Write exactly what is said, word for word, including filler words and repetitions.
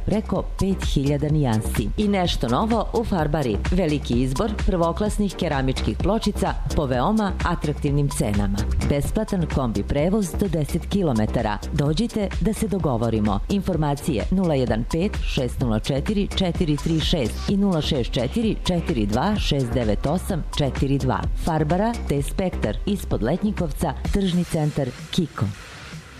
preko pet hiljada nijansi. I nešto novo u Farbari. Veliki izbor prvoklasnih keramičkih pločica po veoma atraktivnim cenama. Besplatan kombi prevoz do deset kilometara. Dođite da se dogovorimo. Informacije nula jedan pet šest nula četiri četiri tri šest i nula šest četiri četiri dva šest devet osam četiri dva. Farbara te Spektar ispod Letnjikovca, tržni centar Kiko.